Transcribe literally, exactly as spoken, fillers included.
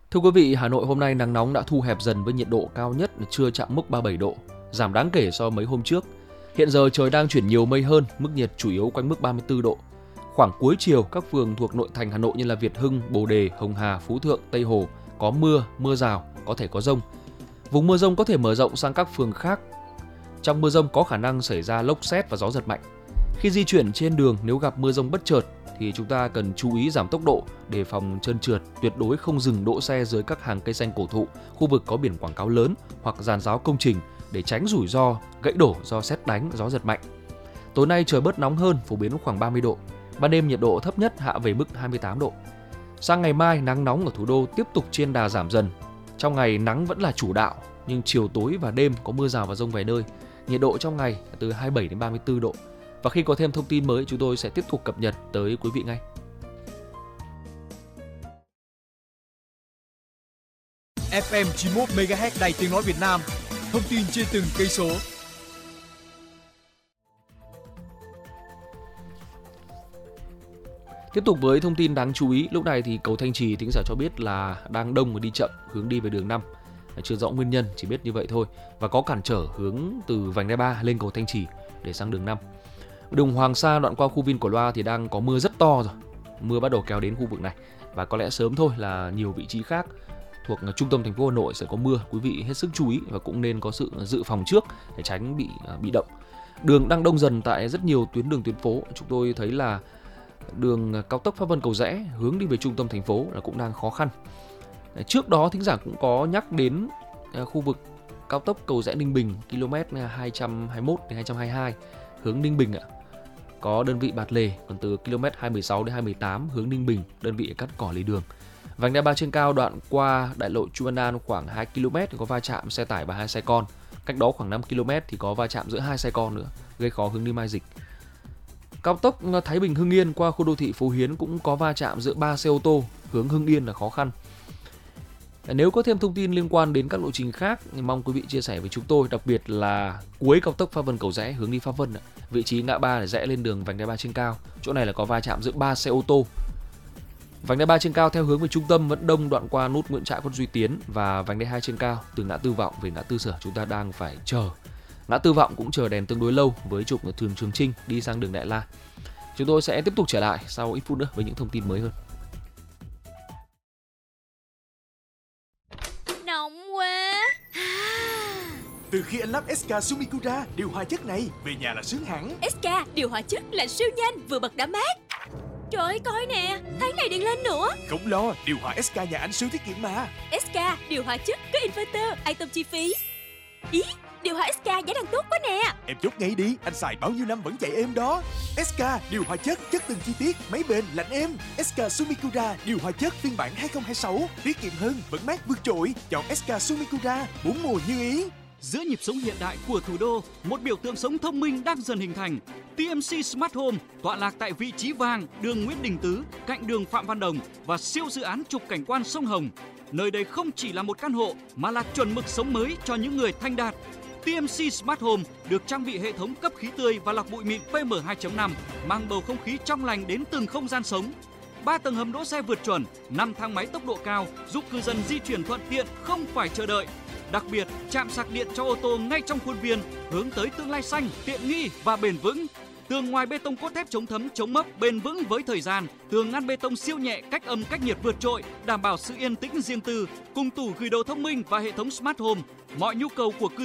Thưa quý vị, Hà Nội hôm nay nắng nóng đã thu hẹp dần với nhiệt độ cao nhất chưa chạm mức ba mươi bảy độ, giảm đáng kể so với mấy hôm trước. Hiện giờ trời đang chuyển nhiều mây hơn, mức nhiệt chủ yếu quanh mức ba mươi tư độ. Khoảng cuối chiều, các phường thuộc nội thành Hà Nội như là Việt Hưng, Bồ Đề, Hồng Hà, Phú Thượng, Tây Hồ có mưa, mưa rào, có thể có dông. Vùng mưa dông có thể mở rộng sang các phường khác. Trong mưa dông có khả năng xảy ra lốc sét và gió giật mạnh. Khi di chuyển trên đường, nếu gặp mưa dông bất chợt thì chúng ta cần chú ý giảm tốc độ, đề phòng trơn trượt, tuyệt đối không dừng đỗ xe dưới các hàng cây xanh cổ thụ, khu vực có biển quảng cáo lớn hoặc giàn giáo công trình để tránh rủi ro gãy đổ do sét đánh, gió giật mạnh. Tối nay trời bớt nóng hơn, phổ biến khoảng ba mươi độ. Ban đêm nhiệt độ thấp nhất hạ về mức hai mươi tám độ. Sang ngày mai, nắng nóng ở thủ đô tiếp tục trên đà giảm dần. Trong ngày nắng vẫn là chủ đạo, nhưng chiều tối và đêm có mưa rào và dông vài nơi. Nhiệt độ trong ngày từ hai mươi bảy đến ba mươi tư độ. Và khi có thêm thông tin mới, chúng tôi sẽ tiếp tục cập nhật tới quý vị ngay. ép em chín mươi mốt mê ga héc Đài Tiếng nói Việt Nam. Thông tin trên từng cây số. Tiếp tục với thông tin đáng chú ý, lúc này thì cầu Thanh Trì thính giả cho biết là đang đông và đi chậm hướng đi về đường năm. Chưa rõ nguyên nhân, chỉ biết như vậy thôi. Và có cản trở hướng từ vành đai ba lên cầu Thanh Trì để sang đường năm. Đường Hoàng Sa đoạn qua khu Vinconoa thì đang có mưa rất to rồi. Mưa bắt đầu kéo đến khu vực này và có lẽ sớm thôi là nhiều vị trí khác thuộc trung tâm thành phố Hà Nội sẽ có mưa. Quý vị hết sức chú ý và cũng nên có sự dự phòng trước để tránh bị bị động. Đường đang đông dần tại rất nhiều tuyến đường tuyến phố. Chúng tôi thấy là đường cao tốc Pháp Vân Cầu Giẽ hướng đi về trung tâm thành phố là cũng đang khó khăn. Trước đó thính giả cũng có nhắc đến khu vực cao tốc Cầu Giẽ Ninh Bình km hai trăm hai mươi mốt đến hai trăm hai mươi hai hướng Ninh Bình ạ. Có đơn vị Bạt Lề, còn từ km hai trăm mười sáu đến hai trăm mười tám hướng Ninh Bình, đơn vị cắt cỏ lề đường. Vành đai ba trên cao đoạn qua đại lộ Chu Văn An khoảng hai ki lô mét thì có va chạm xe tải và hai xe con. Cách đó khoảng năm ki lô mét thì có va chạm giữa hai xe con nữa, gây khó hướng đi Mai Dịch. Cao tốc Thái Bình Hưng Yên qua khu đô thị Phú Hiến cũng có va chạm giữa ba xe ô tô, hướng Hưng Yên là khó khăn. Nếu có thêm thông tin liên quan đến các lộ trình khác thì mong quý vị chia sẻ với chúng tôi, đặc biệt là cuối cao tốc Pháp Vân Cầu Giẽ hướng đi Pháp Vân, vị trí ngã ba để rẽ lên đường vành đai ba trên cao. Chỗ này là có va chạm giữa ba xe ô tô. Vành đai ba trên cao theo hướng về trung tâm vẫn đông đoạn qua nút Nguyễn Trãi, Quận Duy Tiến và vành đai hai trên cao từ ngã tư Vọng về ngã tư Sở chúng ta đang phải chờ. Ngã tư Vọng cũng chờ đèn tương đối lâu với trục Thường Trường Trinh đi sang đường Đại La. Chúng tôi sẽ tiếp tục trở lại sau ít phút nữa với những thông tin mới hơn. Nóng quá. Từ khi anh lắp ét ca Sumikura điều hòa chất này, về nhà là sướng hẳn. ét ca điều hòa chất là siêu nhanh, vừa bật đã mát. Trời ơi, coi nè, tháng này điện lên nữa. Không lo, điều hòa ét ca nhà anh siêu tiết kiệm mà. ét ca điều hòa chất có inverter, an tâm chi phí. Ý, điều hòa ét ca giá đang tốt quá nè. Em chốt ngay đi, anh xài bao nhiêu năm vẫn chạy êm đó. ét ca điều hòa chất, chất từng chi tiết, máy bền, lạnh êm. ét ca Sumikura điều hòa chất phiên bản hai không hai sáu, tiết kiệm hơn, vẫn mát vượt trội. Chọn ét ca Sumikura, bốn mùa như ý. Giữa nhịp sống hiện đại của thủ đô, một biểu tượng sống thông minh đang dần hình thành. tê em xê Smart Home tọa lạc tại vị trí vàng, đường Nguyễn Đình Tứ, cạnh đường Phạm Văn Đồng và siêu dự án trục cảnh quan sông Hồng. Nơi đây không chỉ là một căn hộ mà là chuẩn mực sống mới cho những người thanh đạt. tê em xê Smart Home được trang bị hệ thống cấp khí tươi và lọc bụi mịn pê em hai chấm năm, mang bầu không khí trong lành đến từng không gian sống. ba tầng hầm đỗ xe vượt chuẩn, năm thang máy tốc độ cao giúp cư dân di chuyển thuận tiện không phải chờ đợi. Đặc biệt, trạm sạc điện cho ô tô ngay trong khuôn viên, hướng tới tương lai xanh, tiện nghi và bền vững. Tường ngoài bê tông cốt thép chống thấm, chống mốc, bền vững với thời gian. Tường ngăn bê tông siêu nhẹ, cách âm, cách nhiệt vượt trội, đảm bảo sự yên tĩnh riêng tư. Cùng tủ gửi đồ thông minh và hệ thống Smart Home, mọi nhu cầu của cư